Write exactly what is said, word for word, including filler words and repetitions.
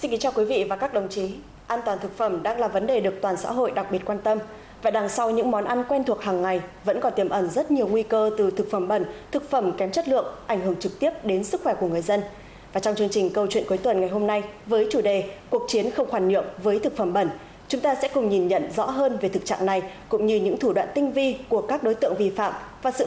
Xin kính chào quý vị và các đồng chí. An toàn thực phẩm đang là vấn đề được toàn xã hội đặc biệt quan tâm. Và đằng sau những món ăn quen thuộc hàng ngày vẫn còn tiềm ẩn rất nhiều nguy cơ từ thực phẩm bẩn, thực phẩm kém chất lượng, ảnh hưởng trực tiếp đến sức khỏe của người dân. Và trong chương trình Câu chuyện cuối tuần ngày hôm nay với chủ đề Cuộc chiến không khoan nhượng với thực phẩm bẩn, chúng ta sẽ cùng nhìn nhận rõ hơn về thực trạng này cũng như những thủ đoạn tinh vi của các đối tượng vi phạm